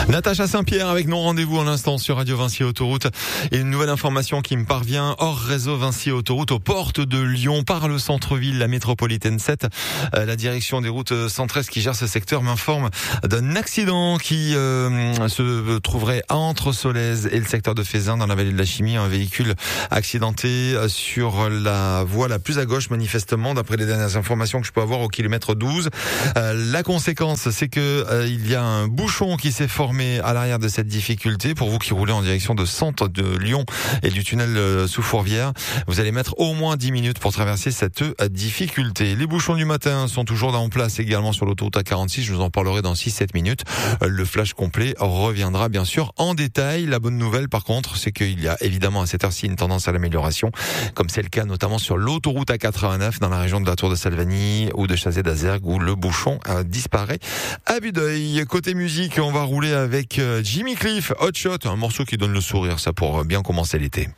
Natacha Saint-Pierre avec nos rendez-vous en instant sur Radio Vinci Autoroute. Et une nouvelle information qui me parvient hors réseau Vinci Autoroute aux portes de Lyon par le centre-ville, la métropolitaine 7. La direction des routes 113 qui gère ce secteur m'informe d'un accident qui se trouverait entre Solèze et le secteur de Fézin dans la vallée de la Chimie. Un véhicule accidenté sur la voie la plus à gauche manifestement d'après les dernières informations que je peux avoir au kilomètre 12. La conséquence, c'est que il y a un bouchon qui s'est formé à l'arrière de cette difficulté. Pour vous qui roulez en direction de Centre de Lyon et du tunnel sous Fourvière, vous allez mettre au moins 10 minutes pour traverser cette difficulté. Les bouchons du matin sont toujours en place également sur l'autoroute A46. Je vous en parlerai dans 6-7 minutes. Le flash complet reviendra bien sûr en détail. La bonne nouvelle par contre, c'est qu'il y a évidemment à cette heure-ci une tendance à l'amélioration, comme c'est le cas notamment sur l'autoroute A89 dans la région de la Tour de Salvani ou de Chazé d'Azergues où le bouchon disparaît à vue d'œil. Côté musique, on va rouler avec Jimmy Cliff, Hot Shot, un morceau qui donne le sourire, ça pour bien commencer l'été.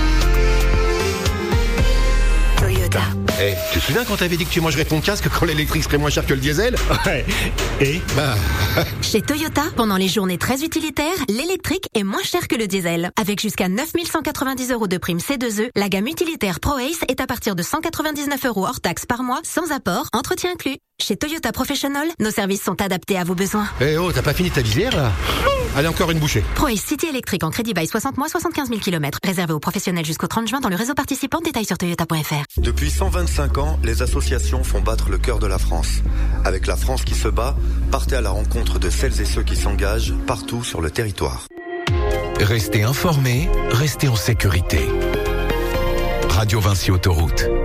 Toyota. Hey, tu te souviens quand t'avais dit que tu mangerais ton casque quand l'électrique serait moins cher que le diesel? Ouais. Et Chez Toyota, pendant les journées très utilitaires, l'électrique est moins cher que le diesel. Avec jusqu'à 9 190 € de prime C2E, la gamme utilitaire ProAce est à partir de 199 € hors taxe par mois, sans apport, entretien inclus. Chez Toyota Professional, nos services sont adaptés à vos besoins. Eh oh, t'as pas fini ta visière là? Allez, encore une bouchée. ProAce City électrique en crédit bail 60 mois, 75 000 km. Réservé aux professionnels jusqu'au 30 juin dans le réseau participant. Détails sur toyota.fr. Depuis 125 ans, les associations font battre le cœur de la France. Avec la France qui se bat, partez à la rencontre de celles et ceux qui s'engagent partout sur le territoire. Restez informés, restez en sécurité. Radio Vinci Autoroute.